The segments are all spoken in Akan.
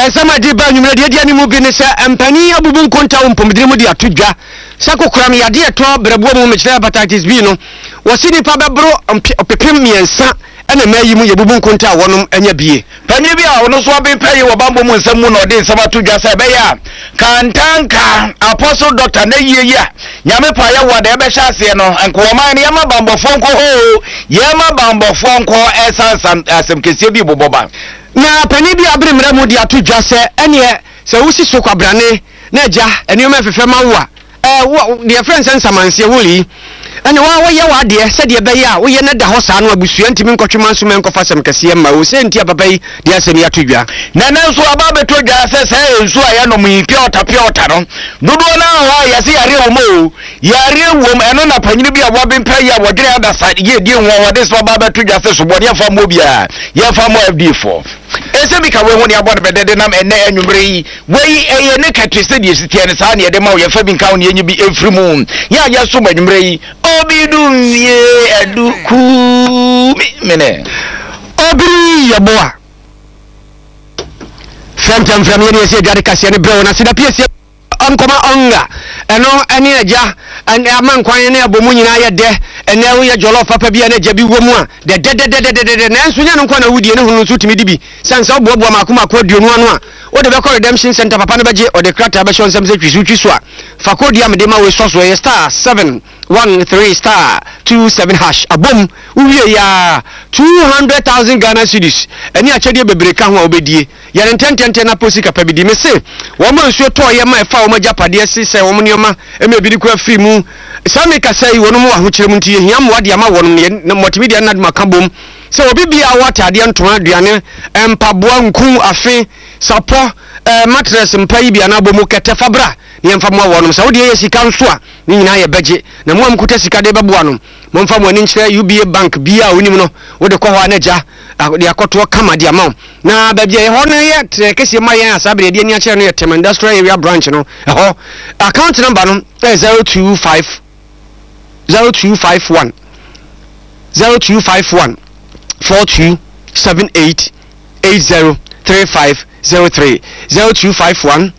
ensama di ba nyumre de ani mu bi ne se empani abubu nkonta wompomdire mu de atodwa sakokura me yade eto brabo mu mekire hepatitis B no wasini pa bebro opepem miensa ena mayi mu yebubu nkonta wonom anya bie panyi bia wono so abepaye wo bambo mu nsam mu no de nsam atodwa se be ya kantanka apostle doctor na yiye nyame pa ya wo de be hya ase no enko man ne yama bambo fonko ho yama bambo fonko esansam asem kese bi boboba na pani bi abremra mu de atodwa se ene se wusi so kwabrane na agya ene ma fefe ma wo de friends nsamanse woli ene wa ye wa de se de be ya wo ye na da ho sa no abusua ntimi nkotwema nso men kofa sem kase ma wo se ntia papa yi de asem ya todwa na nanso aba betodwa se se enso aya no mu piota no dodo na wa ya se yare wo mo yare wo eno na panyini bi abo bempa ya wo dere ada sa ye die wo wo de so aba betodwa se so bode afa mo bia ya fa mo FD4 ese bi ka we ho ne abo de de nam enne anwumre yi wei eye ne katwese de sitie ne sa ne de ma wo ya fa bi nka wo ne enyi bi efrimu ya so anwumre yi obidum ye eduku mene obiri yaboa fem ye ne se gari kase ne brewo na sida piese ankoma onga eno ene agya ene amankwan ne abomu nyina ye de ene wo ye jollof papa bia ne jabi wo mu a de na enso nya no kwa na wudie ne hunu so timi dibi sansa obobo makoma akoduonu anu a wo de be call redemption center papa ne beje o de krata be shon semse twisu a fakodi am de ma we so ye star 713 star 27 hash abom uwie ya 200,000 Ghana cedis eni achede bebreka ho obedie yare ntentente na posi kapabidi me se wo ma nsuo to ye ma efa wo ma japade se wo nioma emebidi kwa free mu sami ka sai wono mu ahokyere mu ntie hiam wade ama wono ne multimedia na duma kabom se obi bia watade nto aduane empaboa nku afe sapo mattress mpai bia na bomu kete fabra ne mfa mo wono se wode ye sika nso a ni nyina ye beje na mo amkuta sika de beboa no mo mfa mo ani nkyere UBA bank bia onim no wode kɔ hɔ anaja de akoto kama de ama na ba bia ho no ye kese ma ye asabre de ani a kyere no ye Tem Industrial Area branch no ho account number no 0251 4278 803503 0251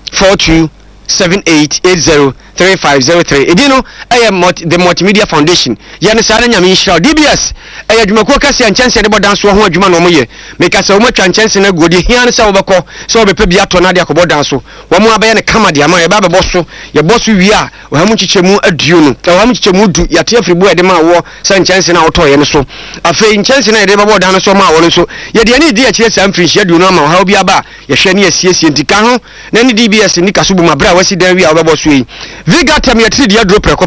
4278803503 edino the multimedia foundation yana sare nyame nhira DBS adwumako kase anchanse de bodan so ho adwuma no moye meka se wo matwa anchanse na godi hian se wo beko se wo bepa bia to na de akobodan so wo mo abaye ne kama de ama ye ba bebo so ye boso wi a wo hamu chichemu aduo no wo hamu chichemu du yate afribu de ma wo se anchanse na woto ye ne so afei anchanse na de bebo dan so ma wo no so ye de ani di a kire sam frinshi aduo no ma wo ha obi aba ye hwe ne asiesie ntika ho na ni DBS ni kasubu mabra wasi dan wi a wo bebo so yi Vigatem yatiri dia drop